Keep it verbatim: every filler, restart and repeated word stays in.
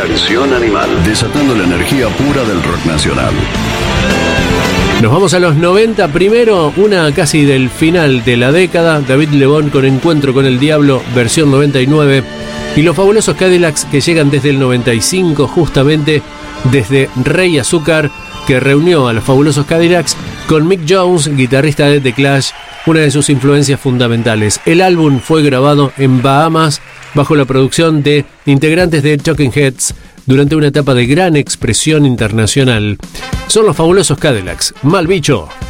Canción Animal, desatando la energía pura del rock nacional. Nos vamos a los noventa. Primero, una casi del final de la década. David Lebón con Encuentro con el Diablo, versión noventa y nueve. Y los Fabulosos Cadillacs, que llegan desde el noventa y cinco, justamente desde Rey Azúcar, que reunió a los Fabulosos Cadillacs con Mick Jones, guitarrista de The Clash, una de sus influencias fundamentales. El álbum fue grabado en Bahamas bajo la producción de integrantes de Talking Heads durante una etapa de gran expresión internacional. Son los Fabulosos Cadillacs. Mal bicho.